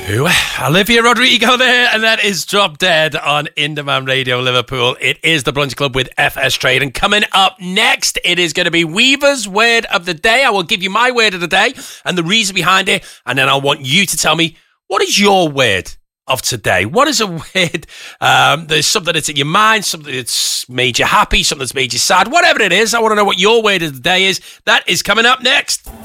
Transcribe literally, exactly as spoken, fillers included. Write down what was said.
Ooh, Olivia Rodrigo there, and that is Drop Dead on In Demand Radio Liverpool. It is the Brunch Club with F S Trade, and coming up next, it is going to be Weaver's Word of the Day. I will give you my word of the day and the reason behind it, and then I want you to tell me, what is your word of today? What is a word? Um, there's something that's in your mind, something that's made you happy, something that's made you sad, whatever it is. I want to know what your word of the day is. That is coming up next.